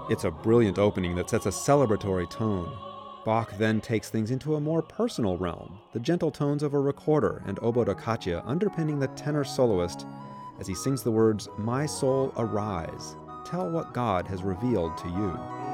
It's a brilliant opening that sets a celebratory tone. Bach then takes things into a more personal realm, the gentle tones of a recorder and oboe da caccia underpinning the tenor soloist as he sings the words, "My soul, arise, tell what God has revealed to you."